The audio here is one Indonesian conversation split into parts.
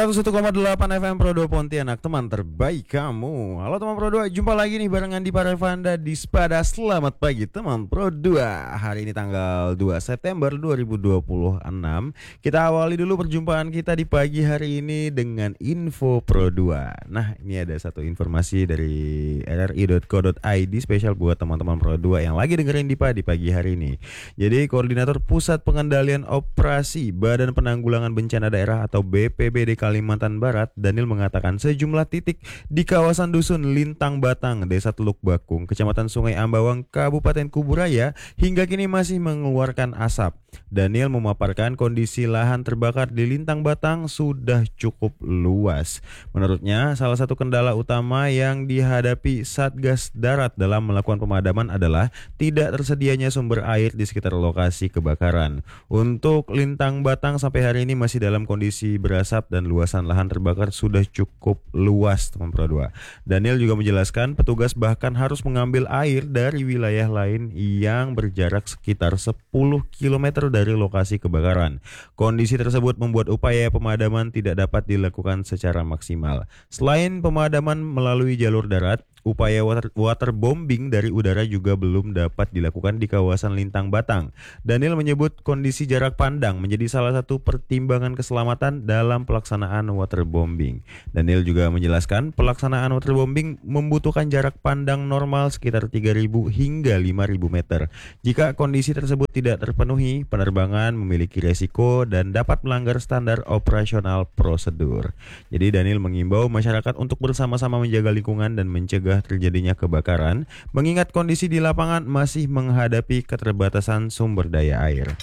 101,8 FM Pro 2 Pontianak, teman terbaik kamu. Halo teman Pro 2, jumpa lagi nih barengan di Parevanda di Spada. Selamat pagi teman Pro 2. Hari ini tanggal 2 September 2026. Kita awali dulu perjumpaan kita di pagi hari ini dengan info Pro 2. Nah, ini ada satu informasi dari rri.co.id spesial buat teman-teman Pro 2 yang lagi dengerin di pagi hari ini. Jadi Koordinator Pusat Pengendalian Operasi Badan Penanggulangan Bencana Daerah atau BPBD Kalimantan Barat, Daniel mengatakan sejumlah titik di kawasan Dusun Lintang Batang, Desa Teluk Bakung, Kecamatan Sungai Ambawang, Kabupaten Kuburaya hingga kini masih mengeluarkan asap. Daniel memaparkan kondisi lahan terbakar di Lintang Batang sudah cukup luas. Menurutnya, salah satu kendala utama yang dihadapi Satgas Darat dalam melakukan pemadaman adalah tidak tersedianya sumber air di sekitar lokasi kebakaran. Untuk Lintang Batang sampai hari ini masih dalam kondisi berasap dan luasan lahan terbakar sudah cukup luas, teman Pro 2. Daniel juga menjelaskan petugas bahkan harus mengambil air dari wilayah lain yang berjarak sekitar 10 km dari lokasi kebakaran. Kondisi tersebut membuat upaya pemadaman tidak dapat dilakukan secara maksimal. Selain pemadaman melalui jalur darat, upaya waterbombing dari udara juga belum dapat dilakukan di kawasan Lintang Batang. Daniel menyebut kondisi jarak pandang menjadi salah satu pertimbangan keselamatan dalam pelaksanaan waterbombing. Daniel juga menjelaskan pelaksanaan waterbombing membutuhkan jarak pandang normal sekitar 3.000 hingga 5.000 meter. Jika kondisi tersebut tidak terpenuhi, penerbangan memiliki resiko dan dapat melanggar standar operasional prosedur. Jadi Daniel mengimbau masyarakat untuk bersama-sama menjaga lingkungan dan mencegah terjadinya kebakaran, mengingat kondisi di lapangan masih menghadapi keterbatasan sumber daya air.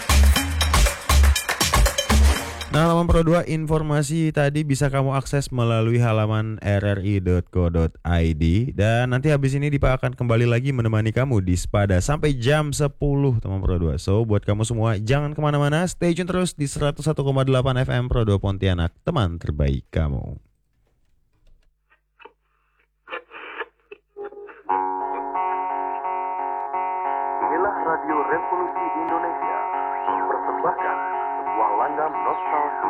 Nah, teman Pro 2, informasi tadi bisa kamu akses melalui halaman rri.co.id dan nanti habis ini Dipa akan kembali lagi menemani kamu di Spada sampai jam 10, teman Pro 2. So, buat kamu semua jangan kemana-mana, stay tune terus di 101,8 FM Pro 2 Pontianak, teman terbaik kamu. Radio Revolusi Indonesia mempersembahkan sebuah langgam nostalgia